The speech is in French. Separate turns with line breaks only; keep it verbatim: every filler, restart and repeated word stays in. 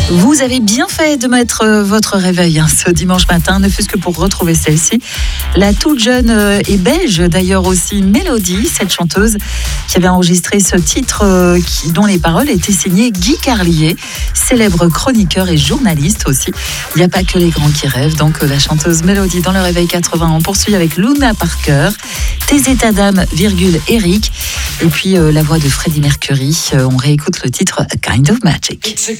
Vous avez bien fait de mettre euh, votre réveil hein, ce dimanche matin, ne fût-ce que pour retrouver celle-ci. La toute jeune euh, et belge d'ailleurs aussi, Mélodie, cette chanteuse qui avait enregistré ce titre euh, qui, dont les paroles étaient signées Guy Carlier, célèbre chroniqueur et journaliste aussi. Il n'y a pas que les grands qui rêvent, donc euh, la chanteuse Mélodie dans le réveil quatre-vingts. On poursuit avec Luna Parker, Tes états d'âme, virgule Eric, et puis euh, la voix de Freddie Mercury. Euh, on réécoute le titre A Kind of Magic.